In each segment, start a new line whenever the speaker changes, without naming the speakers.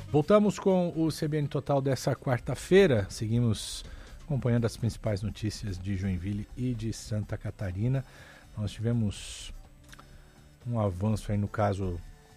Voltamos com o CBN Total dessa quarta-feira. Seguimos acompanhando as principais notícias de Joinville e de Santa Catarina. Nós tivemos um avanço aí no caso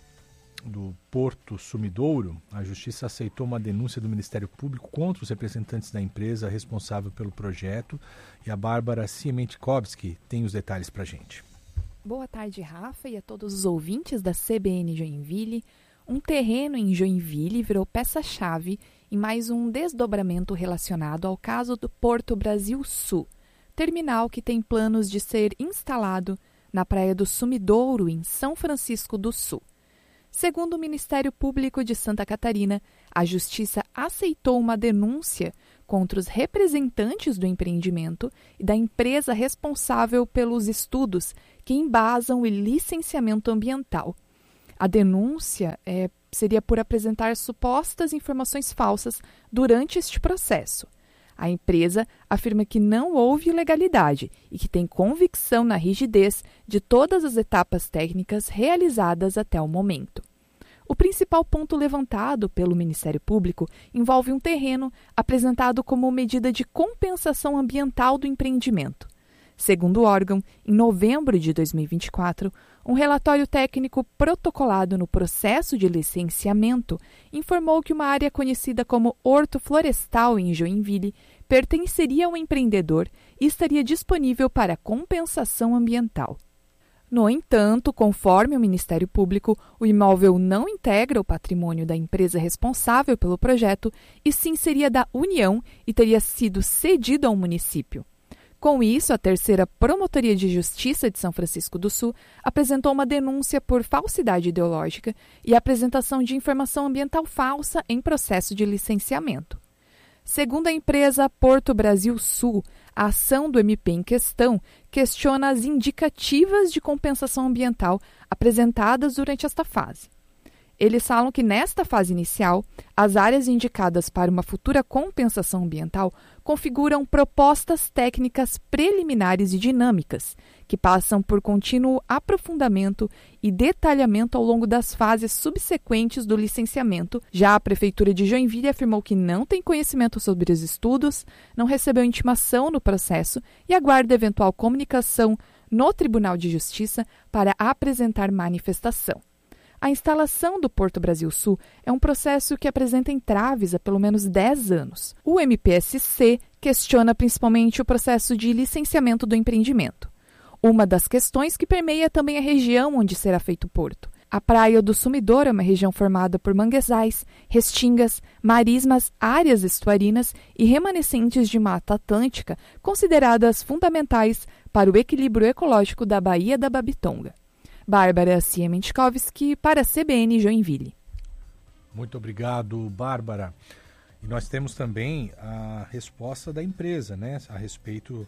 do Porto Sumidouro. A Justiça aceitou uma denúncia do Ministério Público contra os representantes da empresa responsável pelo projeto. E a Bárbara Siemiatkowski tem os detalhes para a gente.
Boa tarde, Rafa, e a todos os ouvintes da CBN Joinville. Um terreno em Joinville virou peça-chave em mais um desdobramento relacionado ao caso do Porto Brasil Sul, terminal que tem planos de ser instalado na Praia do Sumidouro, em São Francisco do Sul. Segundo o Ministério Público de Santa Catarina, a Justiça aceitou uma denúncia contra os representantes do empreendimento e da empresa responsável pelos estudos que embasam o licenciamento ambiental. A denúncia seria por apresentar supostas informações falsas durante este processo. A empresa afirma que não houve ilegalidade e que tem convicção na rigidez de todas as etapas técnicas realizadas até o momento. O principal ponto levantado pelo Ministério Público envolve um terreno apresentado como medida de compensação ambiental do empreendimento. Segundo o órgão, em novembro de 2024, um relatório técnico protocolado no processo de licenciamento informou que uma área conhecida como Horto Florestal em Joinville pertenceria ao empreendedor e estaria disponível para compensação ambiental. No entanto, conforme o Ministério Público, o imóvel não integra o patrimônio da empresa responsável pelo projeto e sim seria da União e teria sido cedido ao município. Com isso, a terceira Promotoria de Justiça de São Francisco do Sul apresentou uma denúncia por falsidade ideológica e apresentação de informação ambiental falsa em processo de licenciamento. Segundo a empresa Porto Brasil Sul, a ação do MP em questão questiona as indicativas de compensação ambiental apresentadas durante esta fase. Eles falam que nesta fase inicial, as áreas indicadas para uma futura compensação ambiental configuram propostas técnicas preliminares e dinâmicas, que passam por contínuo aprofundamento e detalhamento ao longo das fases subsequentes do licenciamento. Já a Prefeitura de Joinville afirmou que não tem conhecimento sobre os estudos, não recebeu intimação no processo e aguarda eventual comunicação no Tribunal de Justiça para apresentar manifestação. A instalação do Porto Brasil Sul é um processo que apresenta entraves há pelo menos 10 anos. O MPSC questiona principalmente o processo de licenciamento do empreendimento. Uma das questões que permeia também a região onde será feito o porto. A Praia do Sumidouro é uma região formada por manguezais, restingas, marismas, áreas estuarinas e remanescentes de mata atlântica, consideradas fundamentais para o equilíbrio ecológico da Baía da Babitonga. Bárbara Siemiatkowski para a CBN Joinville.
Muito obrigado, Bárbara. E nós temos também a resposta da empresa, né, a respeito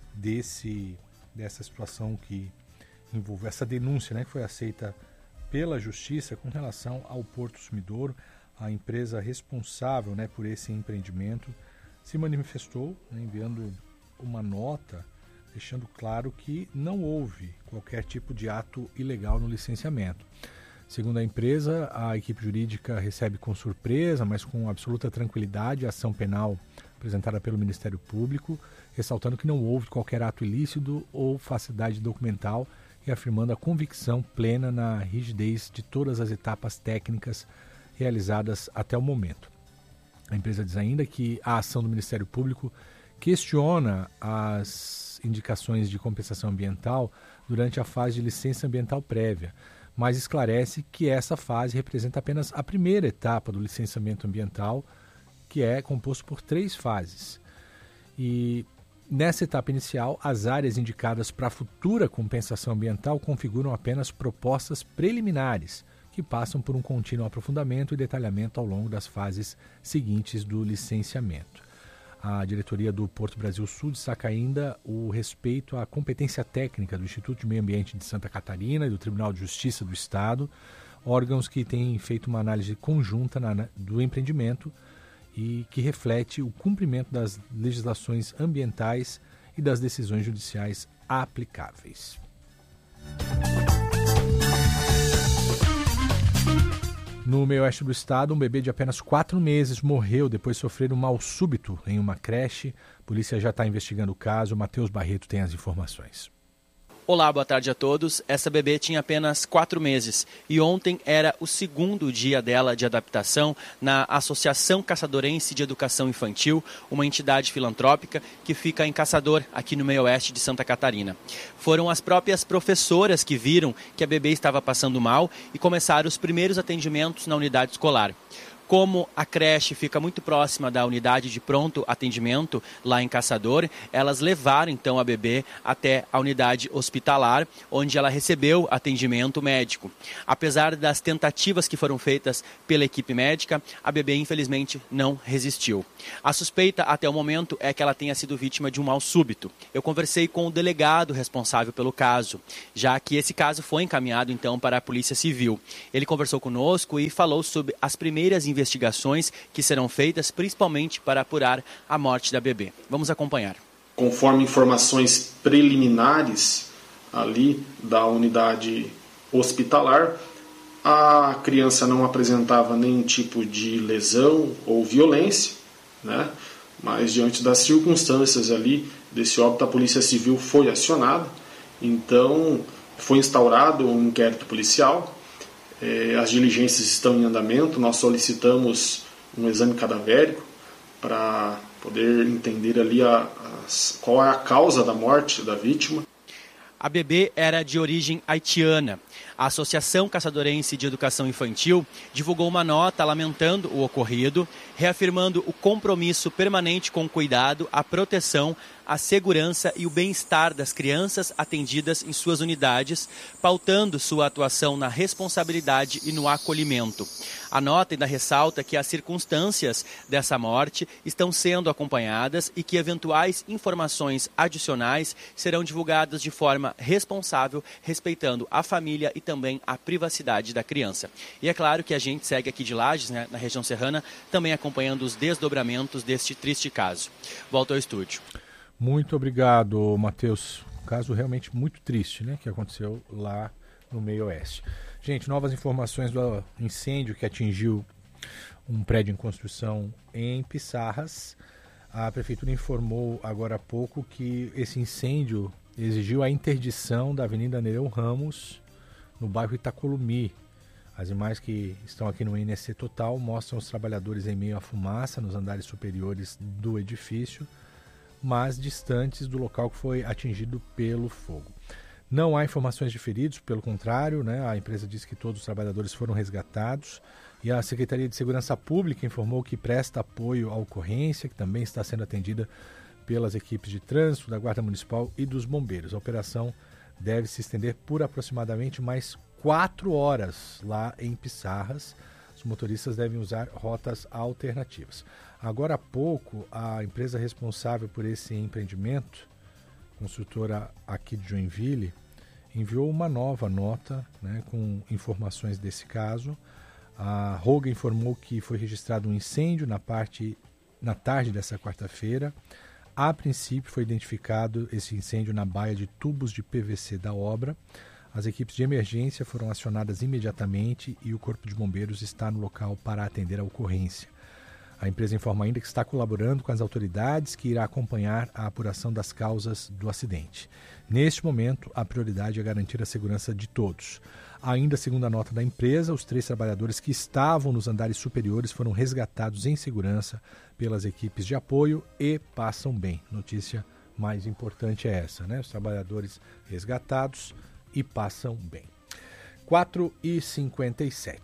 dessa situação que envolve essa denúncia, né, que foi aceita pela Justiça com relação ao Porto Sumidouro. A empresa responsável, né, por esse empreendimento se manifestou, né, enviando uma nota deixando claro que não houve qualquer tipo de ato ilegal no licenciamento. Segundo a empresa, a equipe jurídica recebe com surpresa, mas com absoluta tranquilidade, a ação penal apresentada pelo Ministério Público, ressaltando que não houve qualquer ato ilícito ou falsidade documental e afirmando a convicção plena na rigidez de todas as etapas técnicas realizadas até o momento. A empresa diz ainda que a ação do Ministério Público questiona as indicações de compensação ambiental durante a fase de licença ambiental prévia, mas esclarece que essa fase representa apenas a primeira etapa do licenciamento ambiental, que é composto por 3 fases. E nessa etapa inicial, as áreas indicadas para a futura compensação ambiental configuram apenas propostas preliminares, que passam por um contínuo aprofundamento e detalhamento ao longo das fases seguintes do licenciamento. A diretoria do Porto Brasil Sul destaca ainda o respeito à competência técnica do Instituto de Meio Ambiente de Santa Catarina e do Tribunal de Justiça do Estado, órgãos que têm feito uma análise conjunta do empreendimento e que reflete o cumprimento das legislações ambientais e das decisões judiciais aplicáveis. No meio oeste do estado, um bebê de apenas 4 meses morreu depois de sofrer um mal súbito em uma creche. A polícia já está investigando o caso. Matheus Barreto tem as informações.
Olá, boa tarde a todos. Essa bebê tinha apenas 4 meses e ontem era o segundo dia dela de adaptação na Associação Caçadorense de Educação Infantil, uma entidade filantrópica que fica em Caçador, aqui no meio oeste de Santa Catarina. Foram as próprias professoras que viram que a bebê estava passando mal e começaram os primeiros atendimentos na unidade escolar. Como a creche fica muito próxima da unidade de pronto atendimento lá em Caçador, elas levaram então a bebê até a unidade hospitalar, onde ela recebeu atendimento médico. Apesar das tentativas que foram feitas pela equipe médica, a bebê infelizmente não resistiu. A suspeita até o momento é que ela tenha sido vítima de um mal súbito. Eu conversei com o delegado responsável pelo caso, já que esse caso foi encaminhado então para a Polícia Civil. Ele conversou conosco e falou sobre as primeiras investigações que serão feitas, principalmente para apurar a morte da bebê. Vamos acompanhar.
Conforme informações preliminares ali da unidade hospitalar, a criança não apresentava nenhum tipo de lesão ou violência, né? Mas diante das circunstâncias ali desse óbito, a Polícia Civil foi acionada, então foi instaurado um inquérito policial. As diligências estão em andamento, nós solicitamos um exame cadavérico para poder entender ali qual é a causa da morte da vítima.
A bebê era de origem haitiana. A Associação Caçadorense de Educação Infantil divulgou uma nota lamentando o ocorrido, reafirmando o compromisso permanente com o cuidado, a proteção, a segurança e o bem-estar das crianças atendidas em suas unidades, pautando sua atuação na responsabilidade e no acolhimento. A nota ainda ressalta que as circunstâncias dessa morte estão sendo acompanhadas e que eventuais informações adicionais serão divulgadas de forma responsável, respeitando a família e também a privacidade da criança. E é claro que a gente segue aqui de Lages, né, na região serrana, também acompanhando os desdobramentos deste triste caso. Volto ao estúdio.
Muito obrigado, Matheus. Um caso realmente muito triste, né, que aconteceu lá no meio oeste. Gente, novas informações do incêndio que atingiu um prédio em construção em Pissarras. A prefeitura informou agora há pouco que esse incêndio exigiu a interdição da Avenida Nereu Ramos, no bairro Itacolumi. As imagens que estão aqui no NSC Total mostram os trabalhadores em meio à fumaça nos andares superiores do edifício, mas distantes do local que foi atingido pelo fogo. Não há informações de feridos, pelo contrário, né? A empresa disse que todos os trabalhadores foram resgatados e a Secretaria de Segurança Pública informou que presta apoio à ocorrência, que também está sendo atendida pelas equipes de trânsito, da Guarda Municipal e dos bombeiros. A operação deve se estender por aproximadamente mais 4 horas lá em Pissarras. Os motoristas devem usar rotas alternativas. Agora há pouco, a empresa responsável por esse empreendimento, construtora aqui de Joinville, enviou uma nova nota, né, com informações desse caso. A Roga informou que foi registrado um incêndio na tarde dessa quarta-feira. A princípio foi identificado esse incêndio na baia de tubos de PVC da obra. As equipes de emergência foram acionadas imediatamente e o Corpo de Bombeiros está no local para atender a ocorrência. A empresa informa ainda que está colaborando com as autoridades que irá acompanhar a apuração das causas do acidente. Neste momento, a prioridade é garantir a segurança de todos. Ainda segundo a nota da empresa, os 3 trabalhadores que estavam nos andares superiores foram resgatados em segurança pelas equipes de apoio e passam bem. Notícia mais importante é essa, né? Os trabalhadores resgatados e passam bem. 4h57.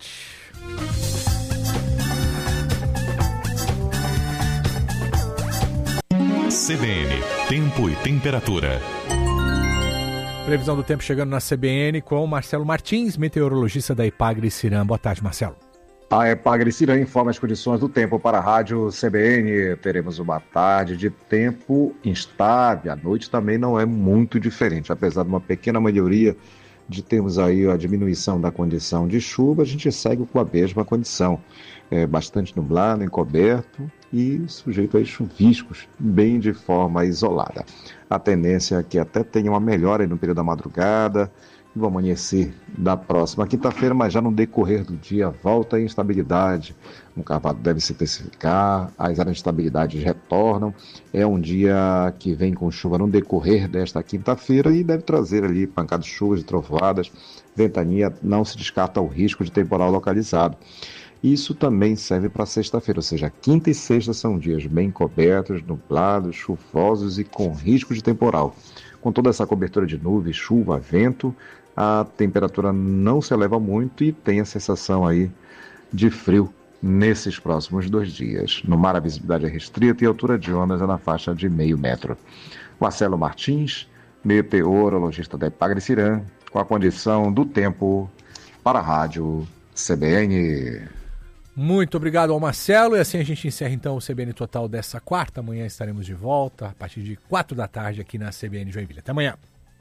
CBN, tempo e temperatura.
Previsão do tempo chegando na CBN com Marcelo Martins, meteorologista da Epagre-Ciram. Boa tarde, Marcelo.
A Epagre-Ciram informa as condições do tempo para a rádio CBN. Teremos uma tarde de tempo instável. A noite também não é muito diferente, apesar de uma pequena melhoria de termos aí a diminuição da condição de chuva, a gente segue com a mesma condição. Bastante nublado, encoberto e sujeito a chuviscos, bem de forma isolada. A tendência é que até tenha uma melhora no período da madrugada do amanhecer da próxima quinta-feira, mas já no decorrer do dia volta a instabilidade. O carvado deve se intensificar, as áreas de instabilidade retornam. É um dia que vem com chuva no decorrer desta quinta-feira e deve trazer ali pancadas de chuvas e trovoadas, ventania. Não se descarta o risco de temporal localizado. Isso também serve para sexta-feira, ou seja, quinta e sexta são dias bem cobertos, nublados, chuvosos e com risco de temporal. Com toda essa cobertura de nuvens, chuva, vento, a temperatura não se eleva muito e tem a sensação aí de frio nesses próximos 2 dias. No mar a visibilidade é restrita e a altura de ondas é na faixa de 0,5 metro. Marcelo Martins, meteorologista da Epagre-Ciran, com a condição do tempo para a Rádio CBN.
Muito obrigado ao Marcelo, e assim a gente encerra então o CBN Total dessa quarta. Amanhã estaremos de volta a partir de 4 da tarde aqui na CBN Joinville. Até amanhã.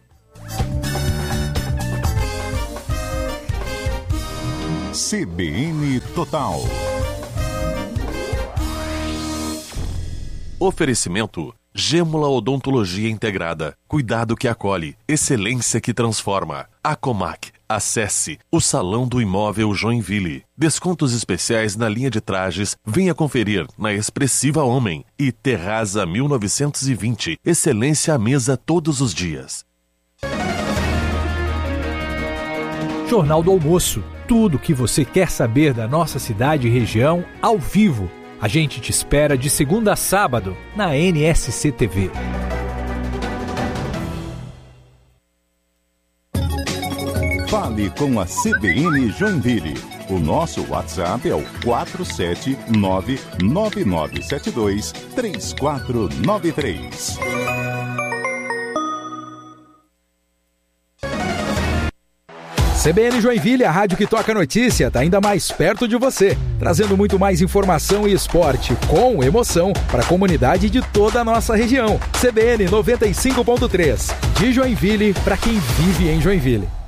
CBN Total. Oferecimento Gêmula Odontologia Integrada. Cuidado que acolhe. Excelência que transforma. Acomac. Acesse o Salão do Imóvel Joinville. Descontos especiais na linha de trajes. Venha conferir na Expressiva Homem. E Terraza 1920. Excelência à mesa todos os dias.
Jornal do Almoço. Tudo o que você quer saber da nossa cidade e região ao vivo. A gente te espera de segunda a sábado na NSC TV.
Fale com a CBN Joinville. O nosso WhatsApp é o 479-9972-3493.
CBN Joinville, a rádio que toca notícia, está ainda mais perto de você, trazendo muito mais informação e esporte com emoção para a comunidade de toda a nossa região. CBN 95.3, de Joinville para quem vive em Joinville.